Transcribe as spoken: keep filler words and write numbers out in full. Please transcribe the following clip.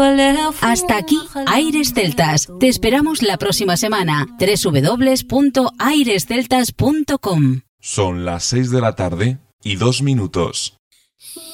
Hasta aquí Aires Celtas. Te esperamos la próxima semana. doble u doble u doble u punto aires celtas punto com. Son las seis de la tarde y dos minutos.